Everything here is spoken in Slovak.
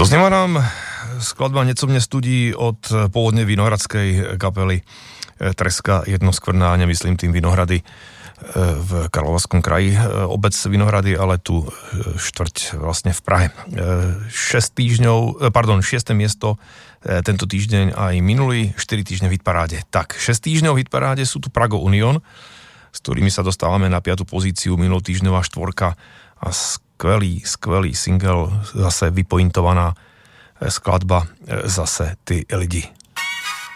Doznieva nám skladba Nieco mne studí od pôvodne vinohradskej kapely Treska Jednoskvrná, nemyslím tým Vinohrady v Karlovarskom kraji, obec Vinohrady, ale tu štvrť vlastne v Prahe. 6 miesto tento týždeň aj minulý, 4 týždne v hitparáde. Tak, 6 týždňov v hitparáde sú tu Prago Union, s ktorými sa dostávame na 5. pozíciu, minulotýždňová štvorka a skvelý single, zase vypointovaná skladba Zase ty lidi.